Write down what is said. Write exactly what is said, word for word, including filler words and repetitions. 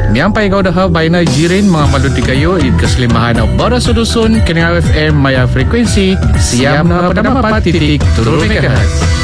Miampai kau dah baina jirin mga maluti kayo id kaslimahan ng Bara Sudusun kining F M maya frekuensi siam na padamapat titik turun megahertz.